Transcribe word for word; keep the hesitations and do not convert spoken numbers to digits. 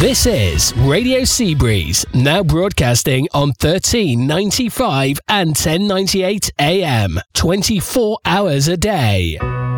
This is Radio Seabreeze, now broadcasting on thirteen ninety-five and ten ninety-eight A M, twenty-four hours a day.